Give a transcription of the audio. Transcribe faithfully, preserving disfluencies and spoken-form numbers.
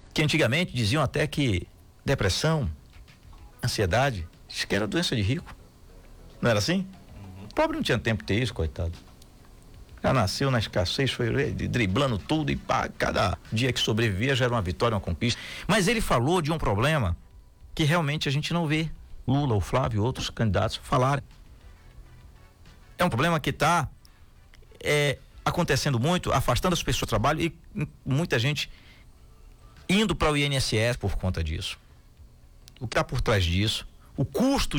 que antigamente diziam até que depressão, ansiedade, isso que era doença de rico. Não era assim? Uhum. O pobre não tinha tempo de ter isso, coitado. Já nasceu na escassez, foi driblando tudo e pá, cada dia que sobrevivia já era uma vitória, uma conquista. Mas ele falou de um problema que realmente a gente não vê Lula, o Flávio e outros candidatos falarem. É um problema que está é, acontecendo muito, afastando as pessoas do trabalho e muita gente indo para o I N S S por conta disso. O que está por trás disso? O custo